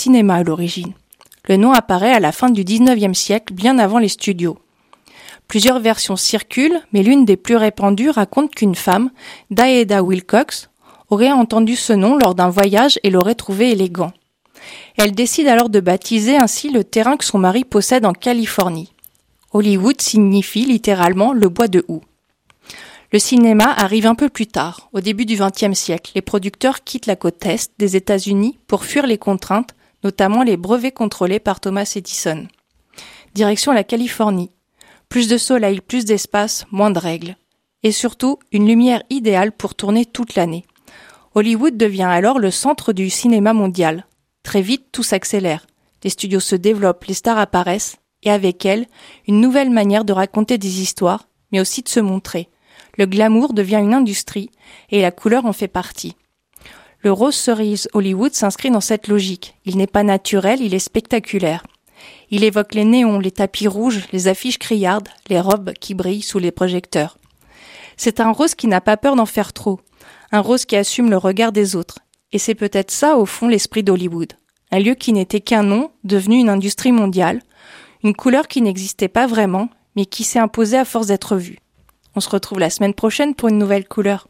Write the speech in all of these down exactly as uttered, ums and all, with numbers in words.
cinéma à l'origine. Le nom apparaît à la fin du dix-neuvième siècle, bien avant les studios. Plusieurs versions circulent, mais l'une des plus répandues raconte qu'une femme, Daeda Wilcox, aurait entendu ce nom lors d'un voyage et l'aurait trouvé élégant. Elle décide alors de baptiser ainsi le terrain que son mari possède en Californie. Hollywood signifie littéralement le bois de houx. Le cinéma arrive un peu plus tard, au début du vingtième siècle. Les producteurs quittent la côte est des États-Unis pour fuir les contraintes, notamment les brevets contrôlés par Thomas Edison. Direction la Californie. Plus de soleil, plus d'espace, moins de règles. Et surtout, une lumière idéale pour tourner toute l'année. Hollywood devient alors le centre du cinéma mondial. Très vite, tout s'accélère. Les studios se développent, les stars apparaissent, et avec elles, une nouvelle manière de raconter des histoires, mais aussi de se montrer. Le glamour devient une industrie, et la couleur en fait partie. Le Rose Cerise Hollywood s'inscrit dans cette logique. Il n'est pas naturel, il est spectaculaire. Il évoque les néons, les tapis rouges, les affiches criardes, les robes qui brillent sous les projecteurs. C'est un rose qui n'a pas peur d'en faire trop. Un rose qui assume le regard des autres. Et c'est peut-être ça, au fond, l'esprit d'Hollywood. Un lieu qui n'était qu'un nom, devenu une industrie mondiale. Une couleur qui n'existait pas vraiment, mais qui s'est imposée à force d'être vue. On se retrouve la semaine prochaine pour une nouvelle couleur.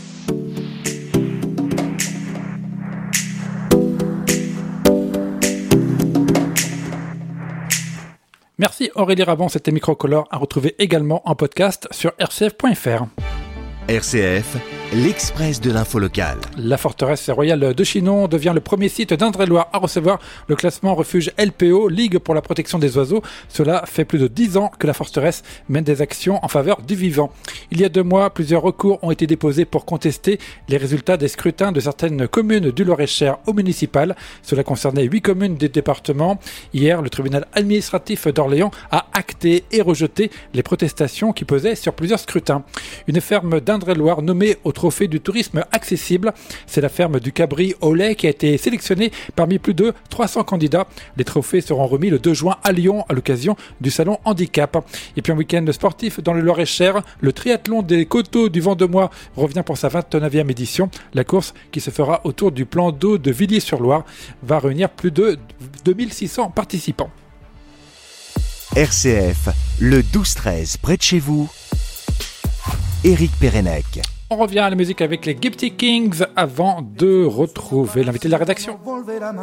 Merci Aurélie Rabon, c'était Microcolor à retrouver également en podcast sur r c f point f r. R C F, l'Express de l'info locale. La forteresse royale de Chinon devient le premier site d'Indre-et-Loire à recevoir le classement refuge L P O, Ligue pour la protection des oiseaux. Cela fait plus de dix ans que la forteresse mène des actions en faveur du vivant. Il y a deux mois, plusieurs recours ont été déposés pour contester les résultats des scrutins de certaines communes du Loir-et-Cher au municipal. Cela concernait huit communes du département. Hier, le tribunal administratif d'Orléans a acté et rejeté les protestations qui pesaient sur plusieurs scrutins. Une ferme d'Indre-et-Loire nommée au trophée du tourisme accessible. C'est la ferme du Cabri au lait qui a été sélectionnée parmi plus de trois cents candidats. Les trophées seront remis le deux juin à Lyon à l'occasion du salon Handicap. Et puis un week-end sportif dans le Loir-et-Cher, le triathlon des coteaux du Vendemois revient pour sa vingt-neuvième édition. La course qui se fera autour du plan d'eau de Villiers-sur-Loire va réunir plus de deux mille six cents participants. R C F, le douze treize près de chez vous. Éric Pérenec. On revient à la musique avec les Gypsy Kings avant de retrouver l'invité de la rédaction.